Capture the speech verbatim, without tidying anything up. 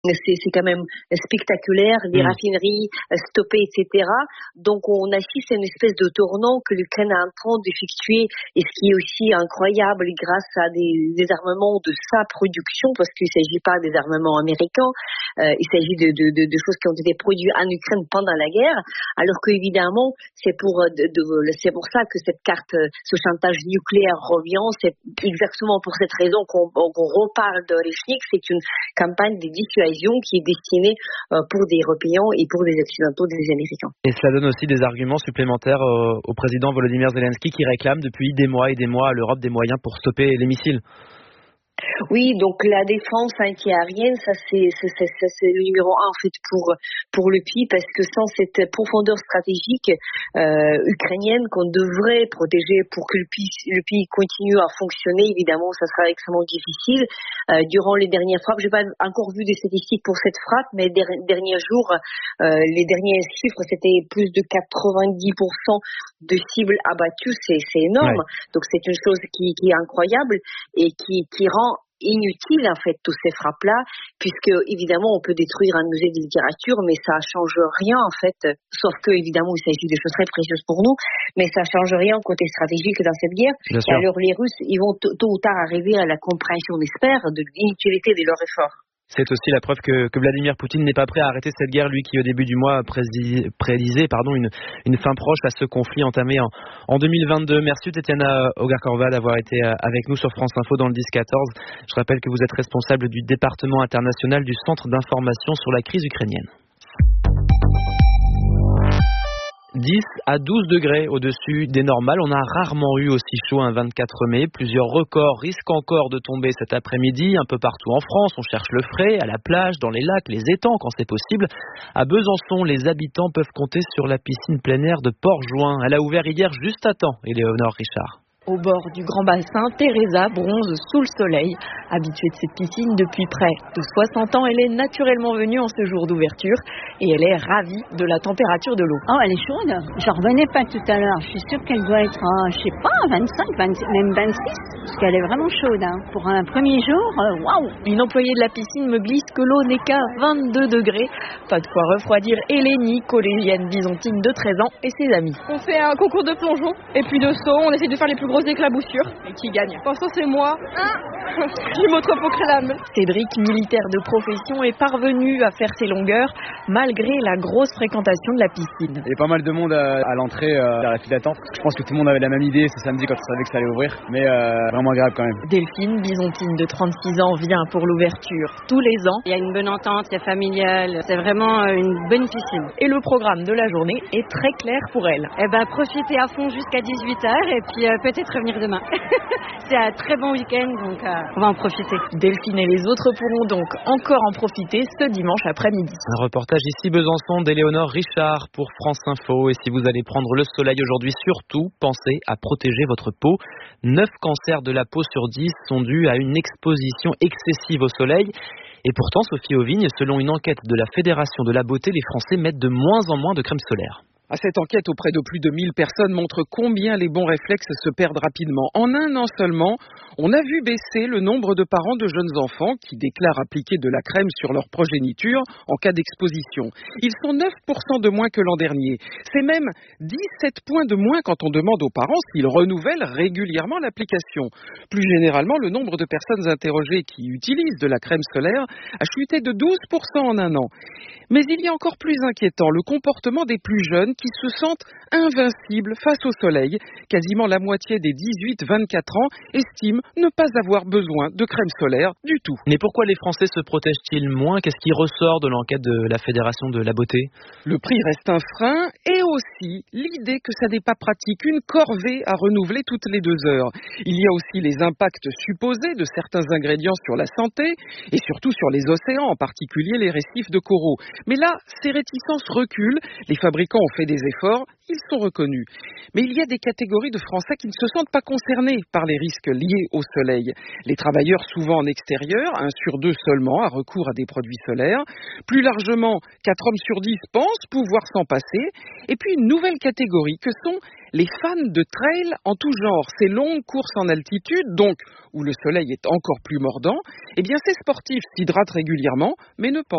C'est, c'est quand même spectaculaire, des mmh. raffineries stoppées, et cetera. Donc on assiste à une espèce de tournant que l'Ukraine est en train d'effectuer, et ce qui est aussi incroyable grâce à des, des armements de sa production, parce qu'il ne s'agit pas des armements américains, euh, il s'agit de, de, de, de choses qui ont été produites en Ukraine pendant la guerre, alors qu'évidemment c'est pour, de, de, c'est pour ça que cette carte, ce chantage nucléaire revient, c'est exactement pour cette raison qu'on, qu'on reparle de Oreshnik. C'est une campagne de dissuasion qui est destinée pour des Européens et pour des Occidentaux, des Américains. Et cela donne aussi des arguments supplémentaires au président Volodymyr Zelensky qui réclame depuis des mois et des mois à l'Europe des moyens pour stopper les missiles. Oui, donc la défense antiaérienne, ça c'est, c'est, c'est, c'est le numéro un en fait pour pour le pays, parce que sans cette profondeur stratégique euh, ukrainienne qu'on devrait protéger pour que le pays, le pays continue à fonctionner, évidemment, ça sera extrêmement difficile. Euh, durant les dernières frappes, j'ai pas encore vu des statistiques pour cette frappe, mais les der- derniers jours, euh, les derniers chiffres, c'était plus de quatre-vingt-dix pour cent de cibles abattues, c'est, c'est énorme. Ouais. Donc c'est une chose qui, qui est incroyable et qui, qui rend inutile en fait tous ces frappes là, puisque évidemment on peut détruire un musée de littérature, mais ça change rien en fait, sauf que évidemment il s'agit de choses très précieuses pour nous, mais ça change rien côté stratégique dans cette guerre. Bien et sûr. Alors les Russes, ils vont tôt ou tard arriver à la compréhension, on espère, de l'inutilité de leur effort. C'est aussi la preuve que, que Vladimir Poutine n'est pas prêt à arrêter cette guerre, lui qui au début du mois prédisait, prédisait pardon, une, une fin proche à ce conflit entamé en, en deux mille vingt-deux. Merci Tetiana Ogarkova d'avoir été avec nous sur France Info dans le dix quatorze. Je rappelle que vous êtes responsable du département international du Centre d'information sur la crise ukrainienne. dix à douze degrés au-dessus des normales. On a rarement eu aussi chaud un vingt-quatre mai. Plusieurs records risquent encore de tomber cet après-midi un peu partout en France. On cherche le frais, à la plage, dans les lacs, les étangs quand c'est possible. À Besançon, les habitants peuvent compter sur la piscine plein air de Port-Jouin. Elle a ouvert hier juste à temps, Éléonore Richard. Au bord du grand bassin, Teresa bronze sous le soleil. Habituée de cette piscine depuis près de soixante ans, elle est naturellement venue en ce jour d'ouverture et elle est ravie de la température de l'eau. Oh, elle est chaude. J'en revenais pas tout à l'heure. Je suis sûre qu'elle doit être à, je sais pas, vingt-cinq, vingt, même vingt-six, parce qu'elle est vraiment chaude. Hein. Pour un premier jour, waouh. Wow. Une employée de la piscine me glisse que l'eau n'est qu'à vingt-deux degrés. Pas de quoi refroidir Hélénie, collégienne byzantine de treize ans, et ses amis. On fait un concours de plongeon et puis de saut. On essaie de faire les plus grosses éclaboussures. Et qui gagne? Pour l'instant, c'est moi. Ah je m'auto-proclame. Cédric, militaire de profession, est parvenu à faire ses longueurs malgré la grosse fréquentation de la piscine. Il y a pas mal de monde à, à l'entrée, euh, à la file d'attente. Je pense que tout le monde avait la même idée ce samedi quand on savait que ça allait ouvrir, mais euh, vraiment agréable quand même. Delphine, byzantine de trente-six ans, vient pour l'ouverture tous les ans. Il y a une bonne entente, c'est familial, c'est vraiment une bonne piscine. Et le programme de la journée est très clair pour elle. Eh ben, profitez à fond jusqu'à dix-huit heures et puis euh, peut-être revenir demain. C'est un très bon week-end, donc euh, on va en profiter. Delphine et les autres pourront donc encore en profiter ce dimanche après-midi. Un reportage ici Besançon d'Éléonore Richard pour France Info. Et si vous allez prendre le soleil aujourd'hui, surtout pensez à protéger votre peau. neuf cancers de la peau sur dix sont dus à une exposition excessive au soleil. Et pourtant, Sophie Auvigne, selon une enquête de la Fédération de la beauté, les Français mettent de moins en moins de crème solaire. Cette enquête auprès de plus de mille personnes montre combien les bons réflexes se perdent rapidement. En un an seulement, on a vu baisser le nombre de parents de jeunes enfants qui déclarent appliquer de la crème sur leur progéniture en cas d'exposition. Ils sont neuf pour cent de moins que l'an dernier. C'est même dix-sept points de moins quand on demande aux parents s'ils renouvellent régulièrement l'application. Plus généralement, le nombre de personnes interrogées qui utilisent de la crème solaire a chuté de douze pour cent en un an. Mais il y a encore plus inquiétant, le comportement des plus jeunes qui se sentent invincibles face au soleil. Quasiment la moitié des dix-huit vingt-quatre ans estiment ne pas avoir besoin de crème solaire du tout. Mais pourquoi les Français se protègent-ils moins? Qu'est-ce qui ressort de l'enquête de la Fédération de la beauté? Le prix reste un frein et aussi l'idée que ça n'est pas pratique, une corvée à renouveler toutes les deux heures. Il y a aussi les impacts supposés de certains ingrédients sur la santé et surtout sur les océans, en particulier les récifs de coraux. Mais là, ces réticences reculent, les fabricants ont fait des efforts, ils sont reconnus. Mais il y a des catégories de Français qui ne se sentent pas concernés par les risques liés au soleil. Les travailleurs souvent en extérieur, un sur deux seulement a recours à des produits solaires. Plus largement, quatre hommes sur dix pensent pouvoir s'en passer. Et puis une nouvelle catégorie que sont les fans de trail en tout genre. Ces longues courses en altitude, donc où le soleil est encore plus mordant, eh bien ces sportifs s'hydratent régulièrement, mais ne pensent